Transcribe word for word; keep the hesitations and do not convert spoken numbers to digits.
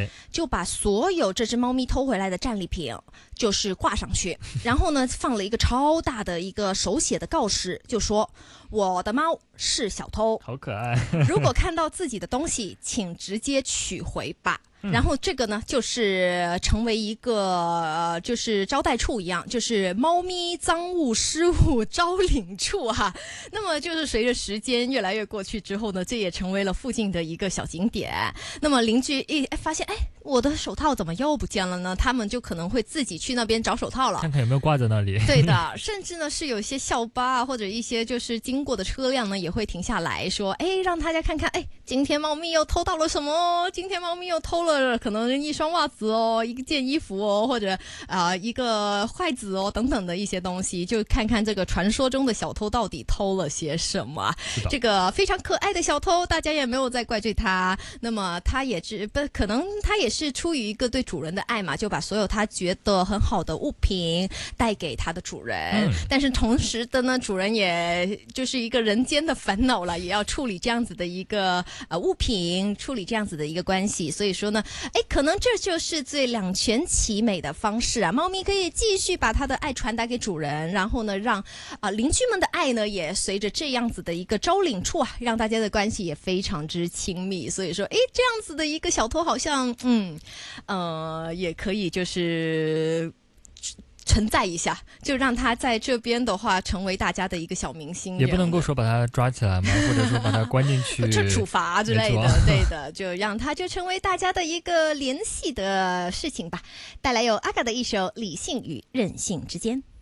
就把所有这只猫咪偷回来的战利品就是挂上去，然后呢放了一个超大的一个手写的告示，就说我的猫是小偷， 好可爱。 如果看到自己的东西请直接取回吧。然后这个呢，就是成为一个呃，就是招待处一样，就是猫咪赃物失物招领处哈、啊。那么就是随着时间越来越过去之后呢，这也成为了附近的一个小景点。那么邻居一发现，哎，我的手套怎么又不见了呢？他们就可能会自己去那边找手套了， 看看有没有挂在那里。 对的，甚至呢是有一些校巴啊，或者一些就是经过的车辆呢，也会停下来说，哎，让大家看看，哎，今天猫咪又偷到了什么？今天猫咪又偷了。可能一双袜子哦，一件衣服哦，或者啊、呃、一个筷子哦等等的一些东西，就看看这个传说中的小偷到底偷了些什么。这个非常可爱的小偷，大家也没有在怪罪他。那么他也只不可能他也是出于一个对主人的爱嘛，就把所有他觉得很好的物品带给他的主人。嗯、但是同时的呢，主人也就是一个人间的烦恼了，也要处理这样子的一个呃物品，处理这样子的一个关系。所以说呢。哎，可能这就是最两全其美的方式啊！猫咪可以继续把它的爱传达给主人，然后呢，让啊、呃、邻居们的爱呢，也随着这样子的一个招领处啊，让大家的关系也非常之亲密。所以说，哎，这样子的一个小偷好像，嗯，呃，也可以就是存在一下，就让他在这边的话成为大家的一个小明星， 也不能够说把他抓起来嘛，或者说把他关进去就处罚之类的，对的，就让他就成为大家的一个联系的事情吧。带来有阿嘎的一首《理性与任性之间》。